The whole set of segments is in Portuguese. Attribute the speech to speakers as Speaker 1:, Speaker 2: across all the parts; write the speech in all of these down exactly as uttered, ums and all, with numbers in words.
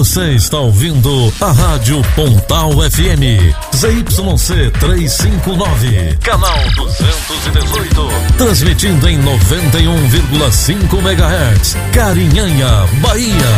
Speaker 1: Você está ouvindo a Rádio Pontal F M, Z Y C trezentos e cinquenta e nove, canal duzentos e dezoito, transmitindo em noventa e um vírgula cinco megahertz, Carinhanha, Bahia.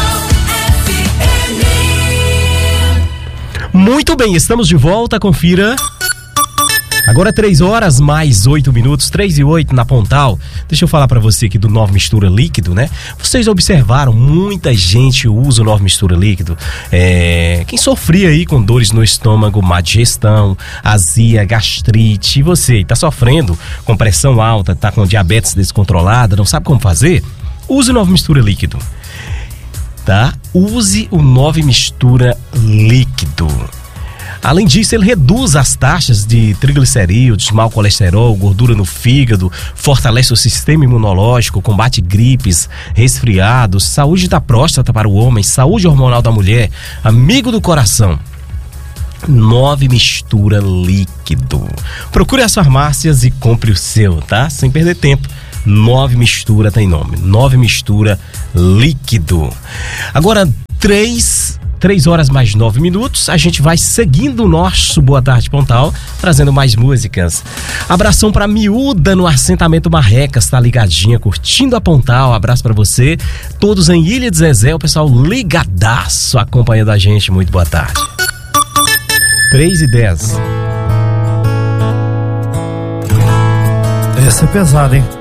Speaker 2: Muito bem, estamos de volta, confira. Agora três horas mais oito minutos, três e oito na Pontal. Deixa eu falar pra você aqui do Nova Mistura Líquido, né? Vocês observaram, muita gente usa o Nova Mistura Líquido. É... Quem sofria aí com dores no estômago, má digestão, azia, gastrite, e você tá sofrendo com pressão alta, tá com diabetes descontrolada, não sabe como fazer? Use o Nova Mistura Líquido, tá? Use o Nova Mistura Líquido. Além disso, ele reduz as taxas de triglicerídeos, mau colesterol, gordura no fígado, fortalece o sistema imunológico, combate gripes, resfriados, saúde da próstata para o homem, saúde hormonal da mulher, amigo do coração. Nova Mistura Líquido. Procure as farmácias e compre o seu, tá? Sem perder tempo. Nova Mistura tem nome. Nova Mistura Líquido. Agora, três... Três horas mais nove minutos, a gente vai seguindo o nosso Boa Tarde Pontal, trazendo mais músicas. Abração pra miúda no assentamento Marrecas, tá ligadinha, curtindo a Pontal. Abraço pra você, todos em Ilha de Zezé, o pessoal ligadaço, acompanhando a gente. Muito boa tarde. três e dez.
Speaker 3: Essa é pesada, hein?